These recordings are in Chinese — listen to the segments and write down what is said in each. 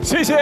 谢谢。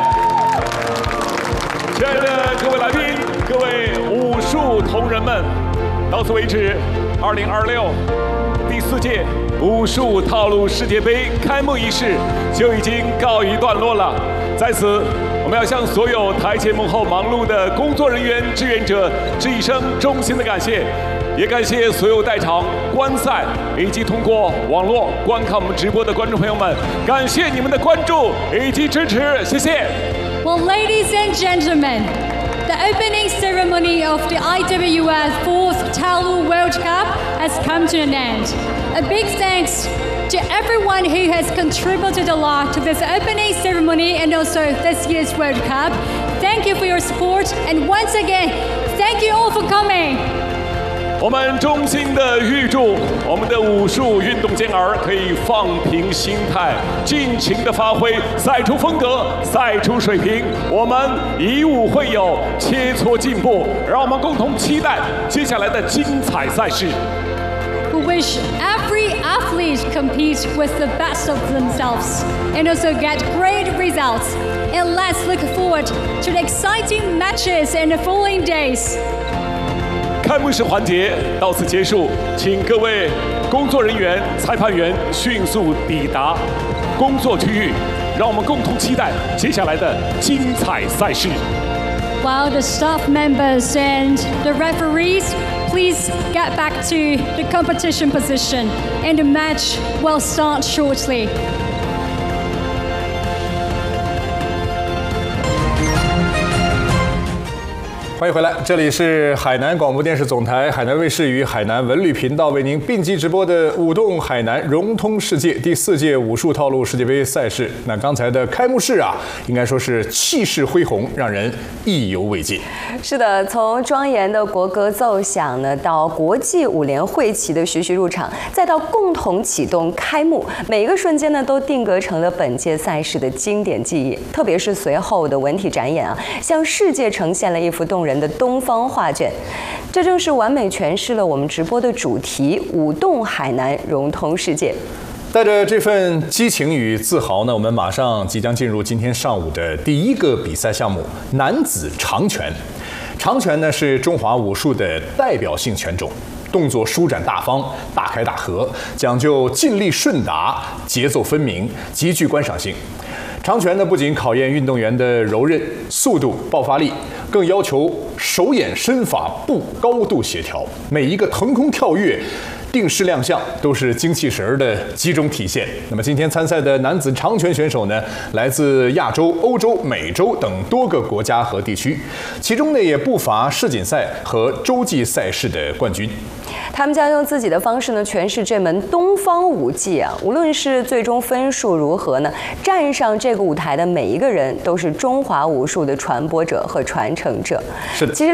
亲爱的各位来宾，各位武术同仁们，到此为止，2026第4届武术套路世界杯开幕仪式就已经告一段落了。在此，我们要向所有台前幕后忙碌的工作人员、志愿者致一声衷心的感谢，也感谢所有在场观赛以及通过网络观看我们直播的观众朋友们，感谢你们的关注以及支持，谢谢。 Well, ladies and gentlemen, the opening ceremony of the IWF 4th Taolu World Cup has come to an end. A big thanks to everyone who has contributed a lot to this opening ceremony and also this year's World Cup. Thank you for your support, and once again, thank you all for coming. 我们衷心的预祝我们的武术运动健儿可以放平心态，尽情的发挥，赛出风格，赛出水平。我们以武会友，切磋进步，让我们共同期待接下来的精彩赛事。 We wish every athlete compete with the best of themselves and also get great results. And let's look forward to the exciting matches in the following days. 开幕式环节到此结束，请各位工作人员、裁判员迅速抵达工作区域，让我们共同期待接下来的精彩赛事。 While the staff members and the referees, please get back to the competition position, and the match will start shortly. 欢迎回来，这里是海南广播电视总台、海南卫视与海南文旅频道为您并机直播的舞动海南融通世界第4届武术套路世界杯赛事。那刚才的开幕式啊，应该说是气势恢宏，让人意犹未尽。 是的，从庄严的国歌奏响呢，到国际舞联会旗的徐徐入场，再到共同启动开幕，每一个瞬间呢，都定格成了本届赛事的经典记忆。特别是随后的文体展演啊，向世界呈现了一幅动人的东方画卷，这正是完美诠释了我们直播的主题“舞动海南，融通世界”。 带着这份激情与自豪呢，我们马上即将进入今天上午的第一个比赛项目——男子长拳。长拳呢是中华武术的代表性拳种，动作舒展大方、大开大合，讲究劲力顺达、节奏分明，极具观赏性。长拳呢不仅考验运动员的柔韧、速度、爆发力，更要求手眼身法步高度协调，每一个腾空跳跃、定式亮相都是精气神的集中体现。那么今天参赛的男子长拳选手呢，来自亚洲、欧洲、美洲等多个国家和地区，其中呢也不乏世锦赛和洲际赛事的冠军。 他们将用自己的方式呢诠释这门东方武技啊，无论是最终分数如何呢，站上这个舞台的每一个人都是中华武术的传播者和传承者。 是的， 其实